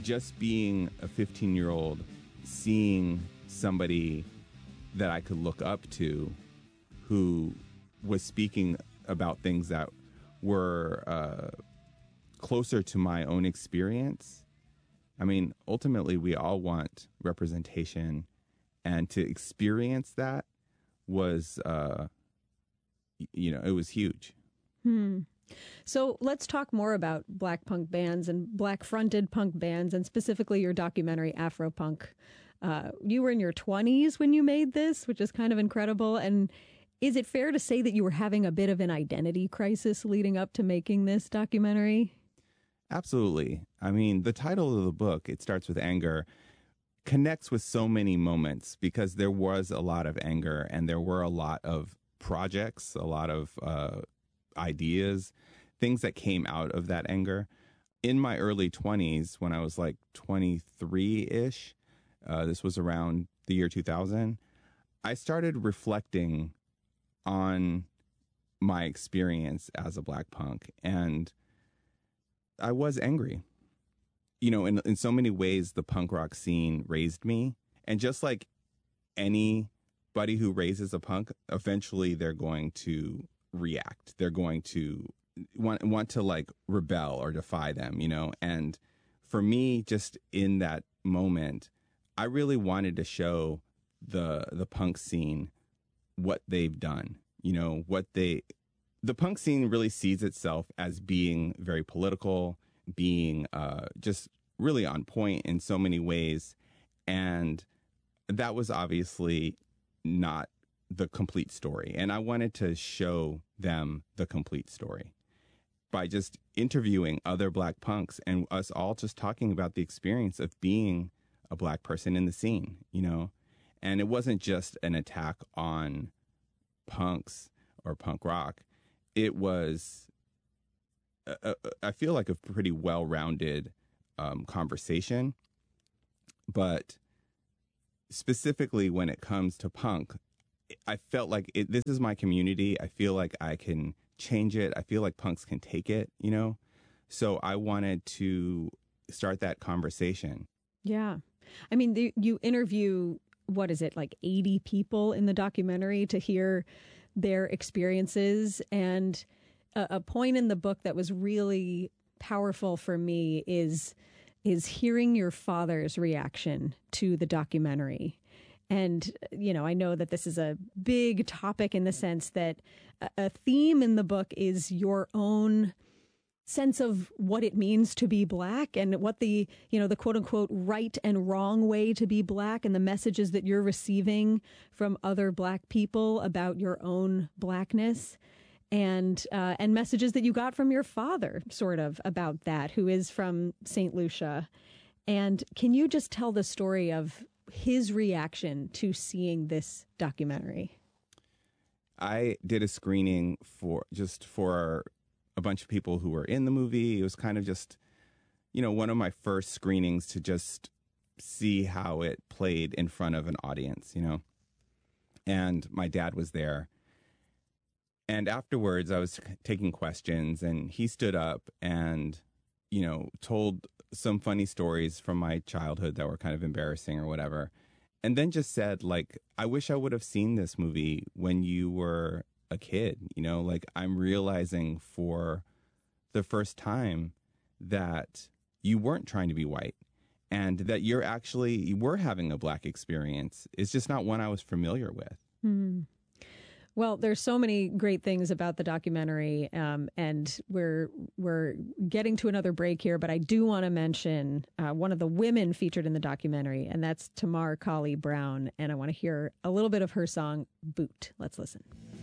just being a 15-year-old, seeing somebody that I could look up to who was speaking about things that were closer to my own experience. I mean, ultimately, we all want representation, and to experience that was, it was huge. So let's talk more about Black punk bands and Black-fronted punk bands, and specifically your documentary, Afropunk. You were in your 20s when you made this, which is kind of incredible. And is it fair to say that you were having a bit of an identity crisis leading up to making this documentary? Absolutely. I mean, the title of the book, It Starts With Anger, connects with so many moments because there was a lot of anger and there were a lot of projects, a lot of ideas, things that came out of that anger. In my early 20s, when I was like 23-ish, this was around the year 2000, I started reflecting on my experience as a Black punk, and I was angry. You know, in so many ways, the punk rock scene raised me. And just like anybody who raises a punk, eventually they're going to react. They're going to want to like rebel or defy them, you know? And for me, just in that moment, I really wanted to show the punk scene what they've done, you know, the punk scene really sees itself as being very political, being just really on point in so many ways. And that was obviously not the complete story. And I wanted to show them the complete story by just interviewing other Black punks and us all just talking about the experience of being a Black person in the scene, you know? And it wasn't just an attack on punks or punk rock. It was, I feel like, a pretty well-rounded conversation. But specifically when it comes to punk, I felt like this is my community. I feel like I can change it. I feel like punks can take it, you know? So I wanted to start that conversation. Yeah. I mean, you interview, what is it, like 80 people in the documentary to hear their experiences. And a point in the book that was really powerful for me is hearing your father's reaction to the documentary. And, you know, I know that this is a big topic in the sense that a theme in the book is your own sense of what it means to be Black and what the quote unquote right and wrong way to be Black, and the messages that you're receiving from other Black people about your own Blackness, and messages that you got from your father sort of about that, who is from St. Lucia. And can you just tell the story of his reaction to seeing this documentary? I did a screening for a bunch of people who were in the movie. It was kind of just, you know, one of my first screenings to just see how it played in front of an audience, you know. And my dad was there. And afterwards, I was taking questions, and he stood up and, you know, told some funny stories from my childhood that were kind of embarrassing or whatever. And then just said, like, I wish I would have seen this movie when you were a kid, you know, like, I'm realizing for the first time that you weren't trying to be white and that you were having a Black experience. It's just not one I was familiar with. Mm. Well, there's so many great things about the documentary, and we're getting to another break here, but I do want to mention one of the women featured in the documentary, and that's Tamar Colley Brown, and I want to hear a little bit of her song, Boot. Let's listen.